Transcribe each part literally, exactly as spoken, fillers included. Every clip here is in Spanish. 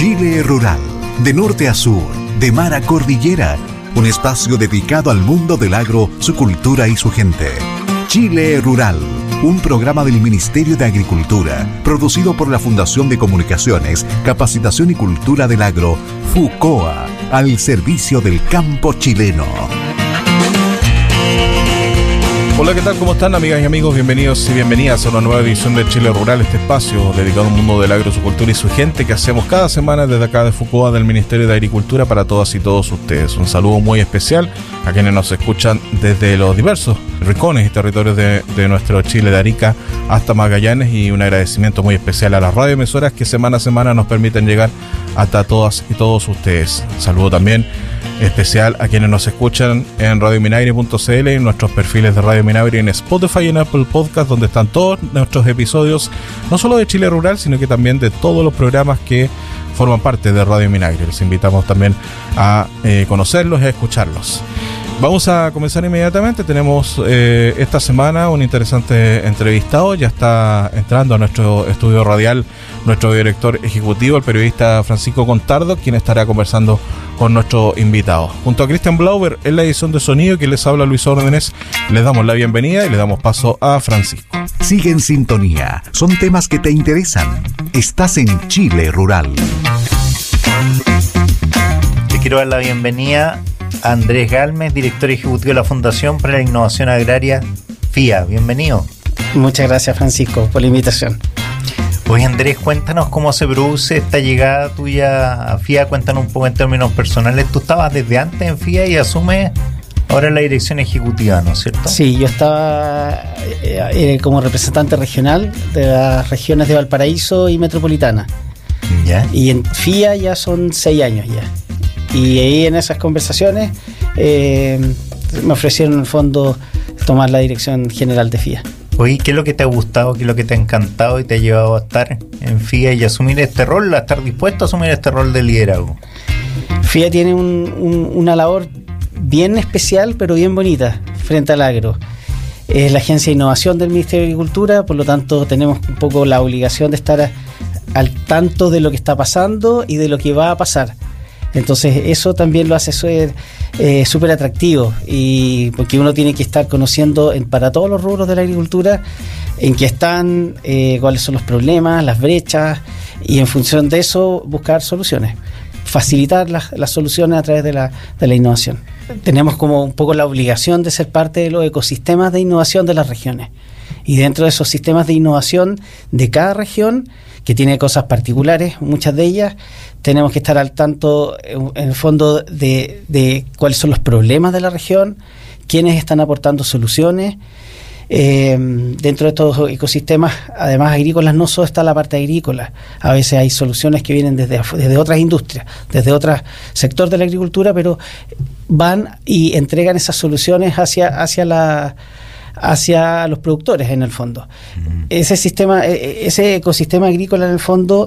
Chile Rural, de norte a sur, de mar a cordillera, un espacio dedicado al mundo del agro, su cultura y su gente. Chile Rural, un programa del Ministerio de Agricultura, producido por la Fundación de Comunicaciones, Capacitación y Cultura del Agro, FUCOA, al servicio del campo chileno. Hola, ¿qué tal? ¿Cómo están, amigas y amigos? Bienvenidos y bienvenidas a una nueva edición de Chile Rural, este espacio dedicado al mundo del agro, su cultura y su gente que hacemos cada semana desde acá de FUCOA, del Ministerio de Agricultura, para todas y todos ustedes. Un saludo muy especial a quienes nos escuchan desde los diversos rincones y territorios de, de nuestro Chile, de Arica hasta Magallanes, y un agradecimiento muy especial a las radioemisoras que semana a semana nos permiten llegar hasta todas y todos ustedes. Saludo también especial a quienes nos escuchan en radio minagri punto c l, en nuestros perfiles de Radio Minagri en Spotify y en Apple Podcast, donde están todos nuestros episodios, no solo de Chile Rural, sino que también de todos los programas que forman parte de Radio Minagri. Les invitamos también a eh, conocerlos y a escucharlos. Vamos a comenzar inmediatamente. Tenemos eh, esta semana un interesante entrevistado. Ya está entrando a nuestro estudio radial nuestro director ejecutivo, el periodista Francisco Contardo, quien estará conversando con nuestro invitado. Junto a Cristian Blauber en la edición de sonido, que les habla Luis Órdenes, les damos la bienvenida y le damos paso a Francisco. Sigue en sintonía. Son temas que te interesan. Estás en Chile Rural. Te quiero dar la bienvenida a Andrés Galmes, director ejecutivo de la Fundación para la Innovación Agraria, FIA. Bienvenido. Muchas gracias, Francisco, por la invitación. Oye, Andrés, cuéntanos cómo se produce esta llegada tuya a FIA. Cuéntanos un poco en términos personales. Tú estabas desde antes en FIA y asumes ahora la dirección ejecutiva, ¿no es cierto? Sí, yo estaba eh, eh, como representante regional de las regiones de Valparaíso y Metropolitana. ¿Ya? Y en FIA ya son seis años ya. Y ahí en esas conversaciones eh, me ofrecieron en el fondo tomar la dirección general de FIA. Oye, ¿qué es lo que te ha gustado, qué es lo que te ha encantado y te ha llevado a estar en FIA y asumir este rol, a estar dispuesto a asumir este rol de liderazgo? FIA tiene un, un, una labor bien especial, pero bien bonita frente al agro. Es la agencia de innovación del Ministerio de Agricultura, por lo tanto tenemos un poco la obligación de estar a, al tanto de lo que está pasando y de lo que va a pasar. Entonces eso también lo hace súper eh, súper atractivo, y porque uno tiene que estar conociendo en, para todos los rubros de la agricultura en qué están, eh, cuáles son los problemas, las brechas, y en función de eso buscar soluciones, facilitar las, las soluciones a través de la, de la innovación. Tenemos como un poco la obligación de ser parte de los ecosistemas de innovación de las regiones, y dentro de esos sistemas de innovación de cada región, que tiene cosas particulares, muchas de ellas, tenemos que estar al tanto, en el fondo, de, de cuáles son los problemas de la región, quiénes están aportando soluciones. Eh, dentro de estos ecosistemas, además agrícolas, no solo está la parte agrícola, a veces hay soluciones que vienen desde, desde otras industrias, desde otro sector de la agricultura, pero van y entregan esas soluciones hacia, hacia la... hacia los productores, en el fondo. Uh-huh. Ese sistema, ese ecosistema agrícola, en el fondo,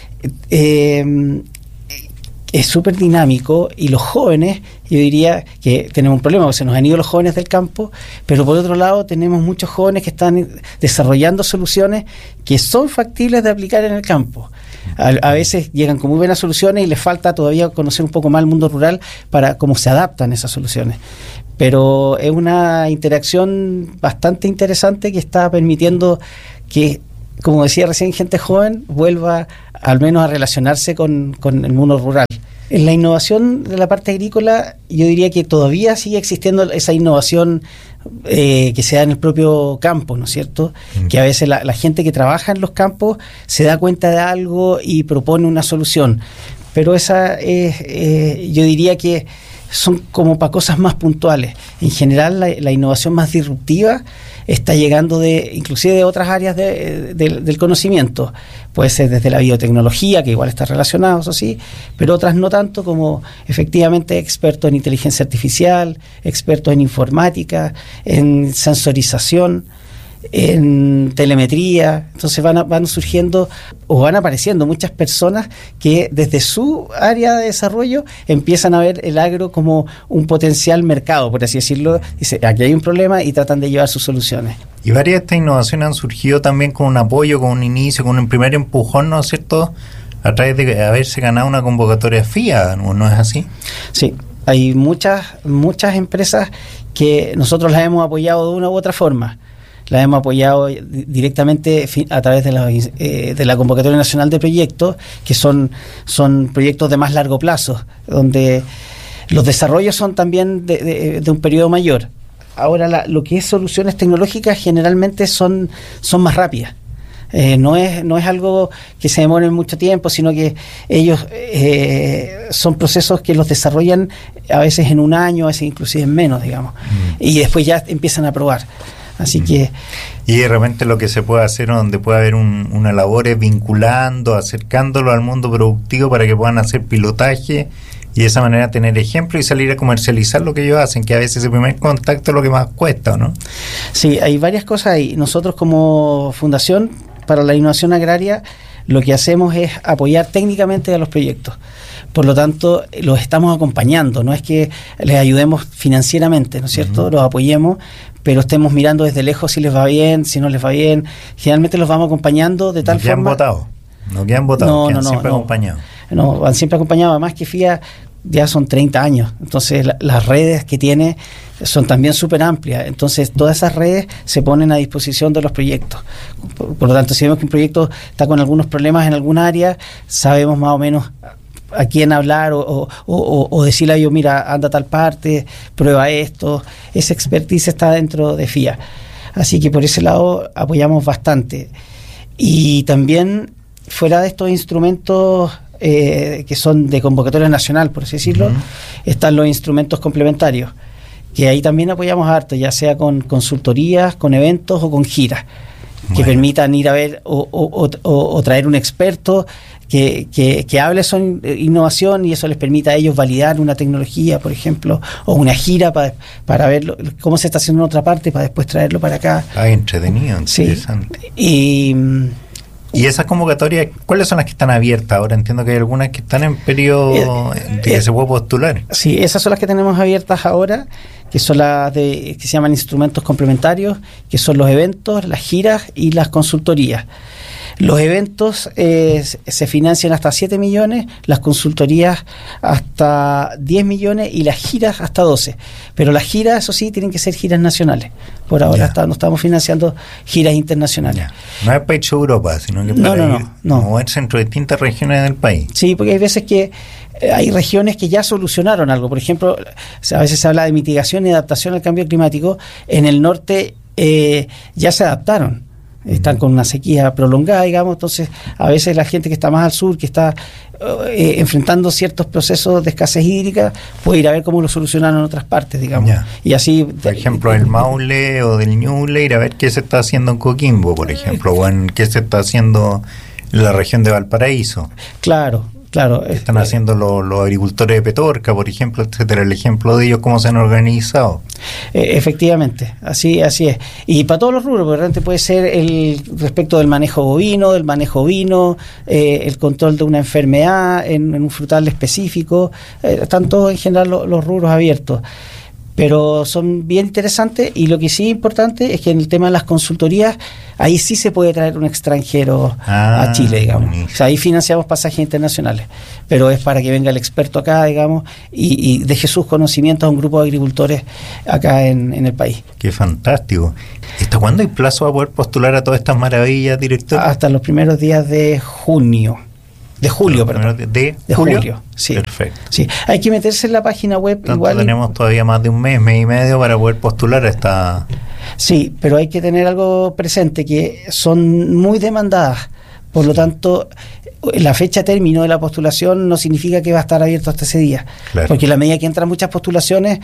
eh, es súper dinámico, y los jóvenes, yo diría que tenemos un problema, porque se nos han ido los jóvenes del campo, pero por otro lado tenemos muchos jóvenes que están desarrollando soluciones que son factibles de aplicar en el campo. A, a veces llegan con muy buenas soluciones y les falta todavía conocer un poco más el mundo rural para cómo se adaptan esas soluciones. Pero es una interacción bastante interesante que está permitiendo que, como decía recién, gente joven vuelva al menos a relacionarse con, con el mundo rural. En la innovación de la parte agrícola, yo diría que todavía sigue existiendo esa innovación eh, que se da en el propio campo, ¿no es cierto? Mm. Que a veces la, la gente que trabaja en los campos se da cuenta de algo y propone una solución. Pero esa es, eh, yo diría que son como para cosas más puntuales. En general, la, la innovación más disruptiva está llegando de inclusive de otras áreas de, de, del conocimiento. Puede ser desde la biotecnología, que igual está relacionado, eso sí, pero otras no tanto, como efectivamente expertos en inteligencia artificial, expertos en informática, en sensorización, en telemetría. Entonces van, a, van surgiendo o van apareciendo muchas personas que desde su área de desarrollo empiezan a ver el agro como un potencial mercado, por así decirlo. Dice, aquí hay un problema y tratan de llevar sus soluciones. Y varias de estas innovaciones han surgido también con un apoyo, con un inicio, con un primer empujón, ¿no es cierto?, a través de haberse ganado una convocatoria F I A, ¿no, no es así? Sí, hay muchas, muchas empresas que nosotros las hemos apoyado de una u otra forma. Las hemos apoyado directamente a través de la, eh, de la convocatoria nacional de proyectos, que son, son proyectos de más largo plazo, donde los desarrollos son también de, de, de un periodo mayor. Ahora, la, lo que es soluciones tecnológicas generalmente son, son más rápidas. Eh, no es no es algo que se demore mucho tiempo, sino que ellos eh, son procesos que los desarrollan a veces en un año, a veces inclusive en menos, digamos, mm. y después ya empiezan a probar. Así mm. que... Y de repente lo que se puede hacer, donde puede haber un, una labor es vinculando, acercándolo al mundo productivo para que puedan hacer pilotaje y de esa manera tener ejemplo y salir a comercializar lo que ellos hacen, que a veces el primer contacto es lo que más cuesta, ¿no? Sí, hay varias cosas ahí. Nosotros como Fundación para la Innovación Agraria lo que hacemos es apoyar técnicamente a los proyectos. Por lo tanto, los estamos acompañando, no es que les ayudemos financieramente, ¿no es cierto? Uh-huh. Los apoyemos, pero estemos mirando desde lejos si les va bien, si no les va bien. Generalmente los vamos acompañando de tal no forma... Votado. No quedan votados, no, quedan no, siempre no, acompañados. No, van siempre acompañados, además que F I A ya son treinta años, entonces la, las redes que tiene son también súper amplias, entonces todas esas redes se ponen a disposición de los proyectos. Por, por lo tanto, si vemos que un proyecto está con algunos problemas en alguna área, sabemos más o menos a quién hablar o, o, o, o decirle a ellos, mira, anda a tal parte, prueba esto. Esa expertise está dentro de F I A. Así que por ese lado apoyamos bastante. Y también, fuera de estos instrumentos eh, que son de convocatoria nacional, por así decirlo, uh-huh. están los instrumentos complementarios, que ahí también apoyamos harto, ya sea con consultorías, con eventos o con giras, bueno. que permitan ir a ver o, o, o, o traer un experto que, que, que hable sobre innovación y eso les permita a ellos validar una tecnología, por ejemplo, o una gira para, para ver lo, cómo se está haciendo en otra parte para después traerlo para acá. Ah, entretenido, interesante. Sí. Y... ¿Y esas convocatorias, cuáles son las que están abiertas ahora? Entiendo que hay algunas que están en periodo eh, de que eh, se puede postular. Sí, esas son las que tenemos abiertas ahora, que son las de que se llaman instrumentos complementarios, que son los eventos, las giras y las consultorías. Los eventos eh, se financian hasta siete millones, las consultorías hasta diez millones y las giras hasta doce. Pero las giras, eso sí, tienen que ser giras nacionales. Por ahora está, no estamos financiando giras internacionales. Ya. No es para ir a Europa, sino que para no, no, ir no, no. moverse entre distintas regiones del país. Sí, porque hay veces que eh, hay regiones que ya solucionaron algo. Por ejemplo, a veces se habla de mitigación y adaptación al cambio climático. En el norte eh, ya se adaptaron. Están con una sequía prolongada, digamos, entonces a veces la gente que está más al sur, que está eh, enfrentando ciertos procesos de escasez hídrica, puede ir a ver cómo lo solucionan en otras partes, digamos. Ya. Y así, por ejemplo, el Maule o del Ñuble, ir a ver qué se está haciendo en Coquimbo, por ejemplo, o en qué se está haciendo en la región de Valparaíso. Claro. Claro, ¿Qué están haciendo los, los agricultores de Petorca, por ejemplo, etcétera? El ejemplo de ellos, cómo se han organizado. Eh, efectivamente, así así es. Y para todos los rubros, porque realmente puede ser el respecto del manejo bovino, del manejo ovino, eh, el control de una enfermedad en, en un frutal específico. Eh, están todos en general los, los rubros abiertos. Pero son bien interesantes y lo que sí es importante es que en el tema de las consultorías, ahí sí se puede traer un extranjero ah, a Chile, digamos. Buenísimo. O sea, ahí financiamos pasajes internacionales, pero es para que venga el experto acá, digamos, y, y deje sus conocimientos a un grupo de agricultores acá en, en el país. Qué fantástico. ¿Hasta cuándo hay plazo a poder postular a todas estas maravillas, director? Hasta los primeros días de junio. De julio, perdón. ¿De, de julio? julio, sí. Perfecto. Sí, hay que meterse en la página web. Tanto igual tenemos todavía más de un mes, mes y medio para poder postular a esta... Sí, pero hay que tener algo presente, que son muy demandadas. Por lo tanto, la fecha término de la postulación no significa que va a estar abierto hasta ese día. Claro. Porque a la medida que entran muchas postulaciones,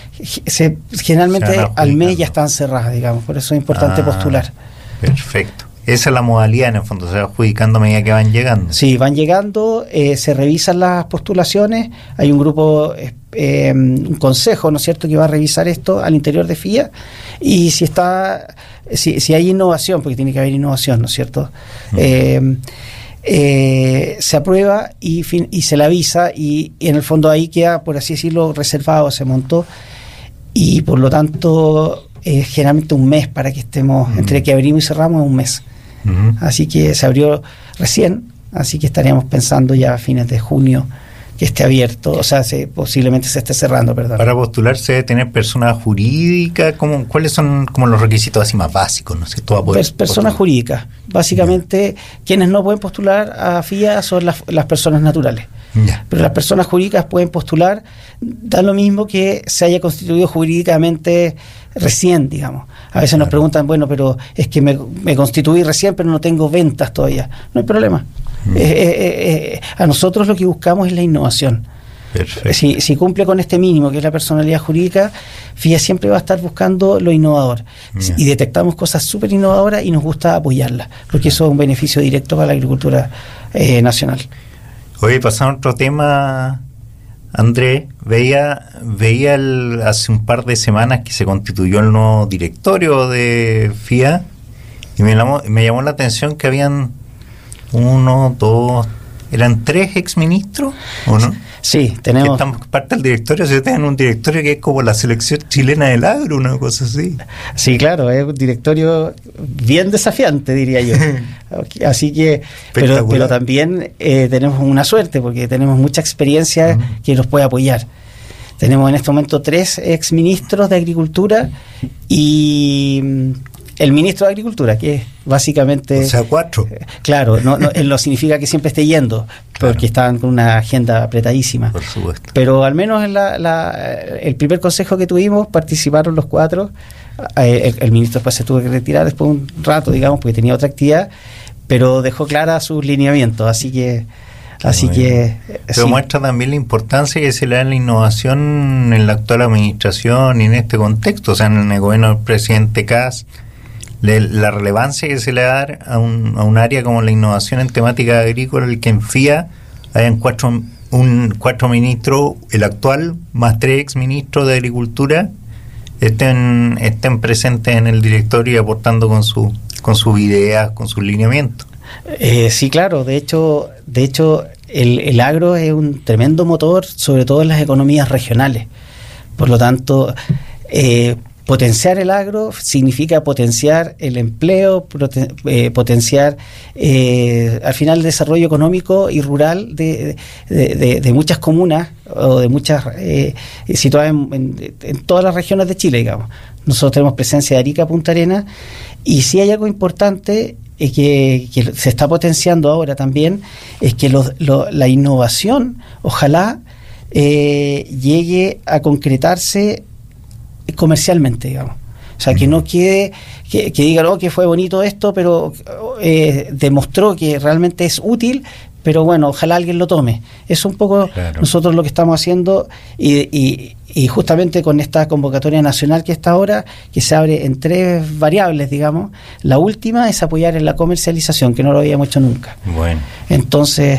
se, generalmente se al mes ya están cerradas, digamos. Por eso es importante ah, postular. Perfecto. Esa es la modalidad, en el fondo, se va adjudicando a medida que van llegando. Sí, van llegando, eh, se revisan las postulaciones, hay un grupo, eh, un consejo, ¿no es cierto?, que va a revisar esto al interior de F I A, y si está, si, si hay innovación, porque tiene que haber innovación, ¿no es cierto?, uh-huh. eh, eh, se aprueba y, fin, y se le avisa, y, y en el fondo ahí queda, por así decirlo, reservado, se montó, y por lo tanto, eh, generalmente un mes para que estemos, uh-huh. entre que abrimos y cerramos es un mes. Uh-huh. Así que se abrió recién, así que estaríamos pensando ya a fines de junio que esté abierto, o sea, se, posiblemente se esté cerrando, perdón. Para postularse debe tener persona jurídica, ¿cómo, ¿cuáles son como los requisitos así más básicos? No sé, toda Pers- personas jurídicas. Básicamente, yeah. quienes no pueden postular a F I A son las, las personas naturales. Yeah. Pero las personas jurídicas pueden postular, da lo mismo que se haya constituido jurídicamente recién, digamos. A veces claro. nos preguntan, bueno, pero es que me, me constituí recién, pero no tengo ventas todavía. No hay problema. Mm. Eh, eh, eh, a nosotros lo que buscamos es la innovación. Si, si cumple con este mínimo, que es la personalidad jurídica, F I A siempre va a estar buscando lo innovador. Yeah. Y detectamos cosas súper innovadoras y nos gusta apoyarlas, porque eso es un beneficio directo para la agricultura eh, nacional. Oye, pasando a otro tema, Andrés, veía, veía el, hace un par de semanas que se constituyó el nuevo directorio de F I A y me llamó, me llamó la atención que habían uno, dos, eran tres exministros, ¿o no? Sí, tenemos. Que estamos parte del directorio, se tienen un directorio que es como la selección chilena del agro, una cosa así. Sí, claro, es un directorio bien desafiante, diría yo. Así que, pero, pero también eh, tenemos una suerte porque tenemos mucha experiencia uh-huh. que nos puede apoyar. Tenemos en este momento tres exministros de Agricultura y el ministro de Agricultura, que es básicamente... O sea, cuatro. Eh, claro, no, no, no significa que siempre esté yendo, porque claro. estaban con una agenda apretadísima. Por supuesto. Pero al menos en la, la, el primer consejo que tuvimos participaron los cuatro. Eh, el, el ministro después se tuvo que retirar después de un rato, digamos, porque tenía otra actividad, pero dejó clara sus lineamientos, así que... Así Muy que pero sí. muestra también la importancia que se le da a la innovación en la actual administración y en este contexto, o sea, en el gobierno del presidente Kast, le, la relevancia que se le da a un, a un área como la innovación en temática agrícola, el que en F I A hayan cuatro, un, cuatro ministros, el actual más tres exministros de Agricultura, estén, estén presentes en el directorio y aportando con, su, con sus ideas, con sus lineamientos. Eh, sí, claro, de hecho, de hecho el, el agro es un tremendo motor, sobre todo en las economías regionales. Por lo tanto, eh, potenciar el agro significa potenciar el empleo, prote, eh, potenciar eh, al final el desarrollo económico y rural de, de, de, de muchas comunas o de muchas eh, situadas en, en, en todas las regiones de Chile, digamos. Nosotros tenemos presencia de Arica, Punta Arenas, y si hay algo importante eh, que, que se está potenciando ahora también, es que los, lo, la innovación ojalá eh, llegue a concretarse comercialmente, digamos. O sea, que no quede, que, que digan, oh, que fue bonito esto, pero eh, demostró que realmente es útil, pero bueno, ojalá alguien lo tome. Es un poco claro. nosotros lo que estamos haciendo y, y, y justamente con esta convocatoria nacional que está ahora, que se abre en tres variables, digamos. La última es apoyar en la comercialización, que no lo habíamos hecho nunca. Bueno. Entonces...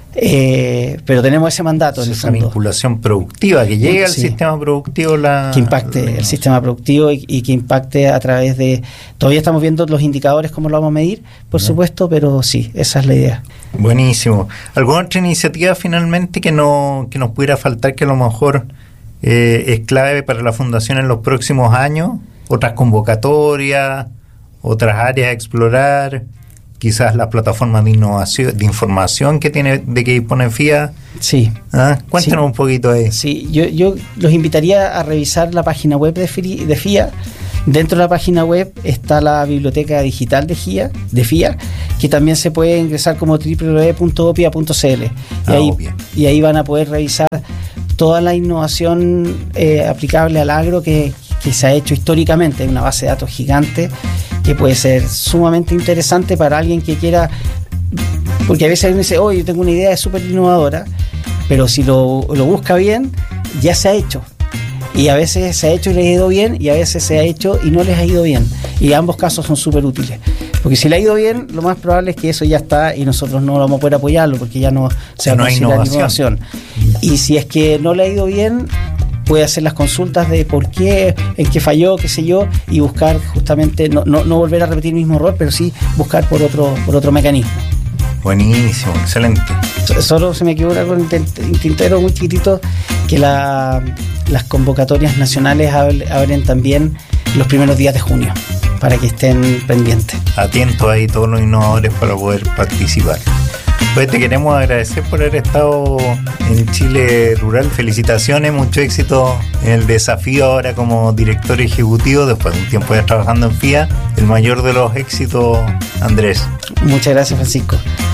Eh, pero tenemos ese mandato en el esa vinculación productiva que llegue sí. al sistema productivo la, que impacte la el sistema productivo y, y que impacte a través de todavía estamos viendo los indicadores cómo lo vamos a medir por ¿no? supuesto, pero sí, esa es la idea. Buenísimo. ¿Alguna otra iniciativa finalmente que no que nos pudiera faltar que a lo mejor eh, es clave para la fundación en los próximos años? Otras convocatorias, otras áreas a explorar, quizás las plataformas de innovación, de información que tiene, de que dispone F I A. Sí. ¿Ah? Cuéntanos sí. un poquito ahí. Sí, yo, yo los invitaría a revisar la página web de F I A. Dentro de la página web está la biblioteca digital de F I A, de F I A, que también se puede ingresar como doble u doble u doble u punto opia punto c l. Y, ah, ahí, y ahí van a poder revisar toda la innovación eh, aplicable al agro que, que se ha hecho históricamente. Hay una base de datos gigante que puede ser sumamente interesante para alguien que quiera, porque a veces uno dice, oye, yo tengo una idea súper innovadora, pero si lo, lo busca bien, ya se ha hecho. Y a veces se ha hecho y les ha ido bien, y a veces se ha hecho y no les ha ido bien. Y ambos casos son súper útiles. Porque si le ha ido bien, lo más probable es que eso ya está y nosotros no vamos a poder apoyarlo porque ya no se va a considerar innovación. Y si es que no le ha ido bien, puede hacer las consultas de por qué, en qué falló, qué sé yo, y buscar justamente, no, no, no volver a repetir el mismo error, pero sí buscar por otro, por otro mecanismo. Buenísimo, excelente. Solo se me equivoca con un tintero muy chiquitito que la, las convocatorias nacionales abren también los primeros días de junio, para que estén pendientes. Atentos ahí todos los innovadores para poder participar. Pues te queremos agradecer por haber estado en Chile Rural. Felicitaciones, mucho éxito en el desafío ahora como director ejecutivo, después de un tiempo ya trabajando en F I A. El mayor de los éxitos, Andrés. Muchas gracias, Francisco.